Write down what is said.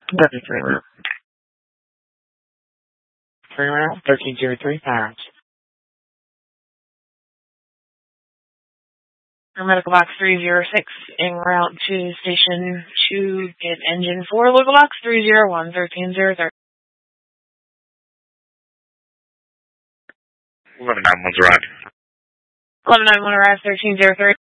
That's free route. Free route 1303 pounds. Medical box 306 en route to station 2, get engine 4, local box 301, 1303. 1191's arrived. 1191 arrived, 1303.